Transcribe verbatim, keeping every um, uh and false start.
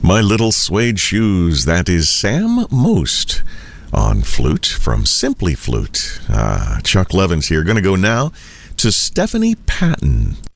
My Little Suede Shoes. That is Sam Most on flute from Simply Flute. Uh, Chuck Levins here. Going to go now to Stephanie Patton.